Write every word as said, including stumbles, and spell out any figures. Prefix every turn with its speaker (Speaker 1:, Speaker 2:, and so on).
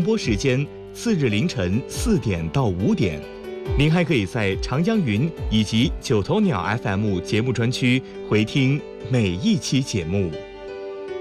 Speaker 1: 播时间次日凌晨四点到五点。您还可以在长央云以及九头鸟 F M 节目专区回听每一期节目。